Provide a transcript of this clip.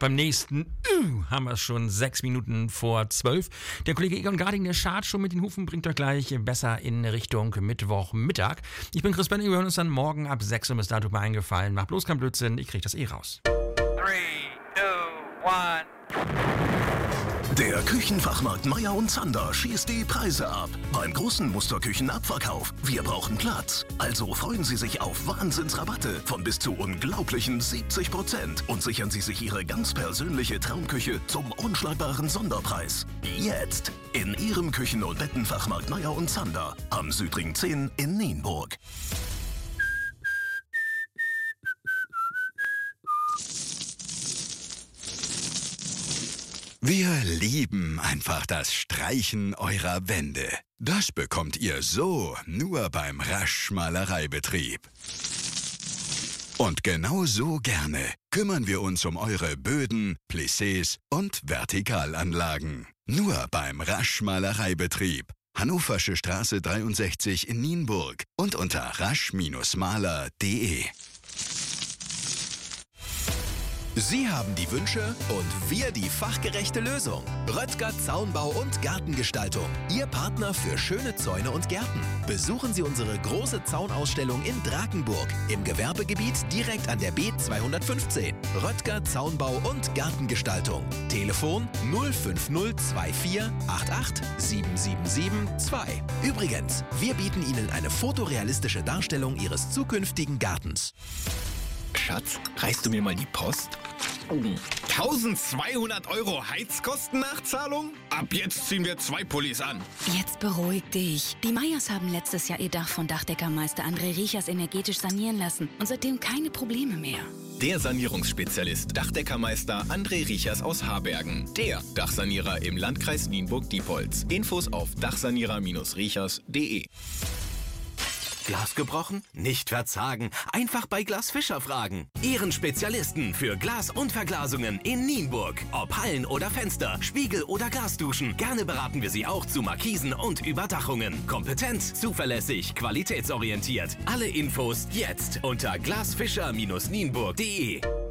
Beim nächsten haben wir es schon 6 Minuten vor 12. Der Kollege Egon Garding, der schart schon mit den Hufen, bringt euch gleich besser in Richtung Mittwochmittag. Ich bin Chris Benning, wir hören uns dann morgen ab 6 Uhr. Bis dato mal eingefallen. Macht bloß keinen Blödsinn, ich krieg das raus. 3, 2, 1... Der Küchenfachmarkt Meier & Zander schießt die Preise ab. Beim großen Musterküchenabverkauf. Wir brauchen Platz. Also freuen Sie sich auf Wahnsinnsrabatte von bis zu unglaublichen 70% und sichern Sie sich Ihre ganz persönliche Traumküche zum unschlagbaren Sonderpreis. Jetzt in Ihrem Küchen- und Bettenfachmarkt Meier & Zander am Südring 10 in Nienburg. Wir lieben einfach das Streichen eurer Wände. Das bekommt ihr so nur beim Rasch Malereibetrieb. Und genau so gerne kümmern wir uns um eure Böden, Plissés und Vertikalanlagen. Nur beim Rasch Malereibetrieb. Hannoversche Straße 63 in Nienburg und unter rasch-maler.de. Sie haben die Wünsche und wir die fachgerechte Lösung. Röttger Zaunbau und Gartengestaltung. Ihr Partner für schöne Zäune und Gärten. Besuchen Sie unsere große Zaunausstellung in Drakenburg im Gewerbegebiet direkt an der B215. Röttger Zaunbau und Gartengestaltung. Telefon 05024 88 7772. Übrigens, wir bieten Ihnen eine fotorealistische Darstellung Ihres zukünftigen Gartens. Schatz, reichst du mir mal die Post? 1200 € Heizkostennachzahlung? Ab jetzt ziehen wir 2 Pullis an. Jetzt beruhig dich. Die Meyers haben letztes Jahr ihr Dach von Dachdeckermeister André Riechers energetisch sanieren lassen und seitdem keine Probleme mehr. Der Sanierungsspezialist Dachdeckermeister André Riechers aus Harbergen. Der Dachsanierer im Landkreis Nienburg-Diepholz. Infos auf dachsanierer-riechers.de. Glas gebrochen? Nicht verzagen. Einfach bei Glas Fischer fragen. Ihren Spezialisten für Glas- und Verglasungen in Nienburg. Ob Hallen oder Fenster, Spiegel oder Glasduschen. Gerne beraten wir Sie auch zu Markisen und Überdachungen. Kompetent, zuverlässig, qualitätsorientiert. Alle Infos jetzt unter glasfischer-nienburg.de.